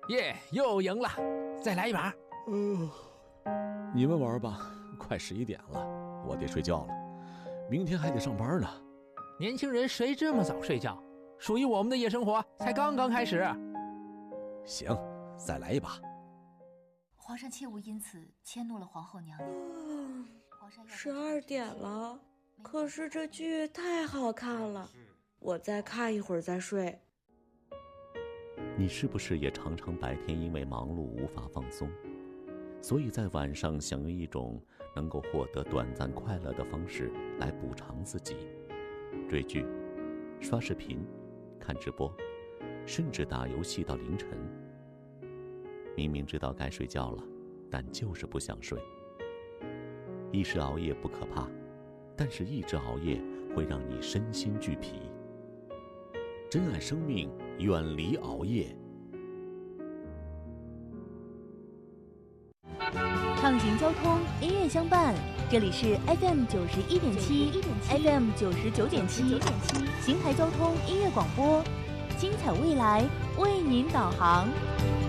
耶，又赢了，再来一把。 你们玩吧，快11点了，我得睡觉了，明天还得上班呢。 年轻人谁这么早睡觉？属于我们的夜生活才刚刚开始。 行，再来一把。 皇上切勿因此迁怒了皇后娘娘。 12点了，可是这剧太好看了，我再看一会儿再睡。 你是不是也常常白天因为忙碌无法放松，所以在晚上想用一种能够获得短暂快乐的方式来补偿自己？追剧、刷视频、看直播，甚至打游戏到凌晨。明明知道该睡觉了，但就是不想睡。一时熬夜不可怕，但是一直熬夜会让你身心俱疲。珍爱生命，远离熬夜。 畅行交通，音乐相伴，这里是 FM 91.7 FM 99.7邢台交通音乐广播，精彩未来为您导航。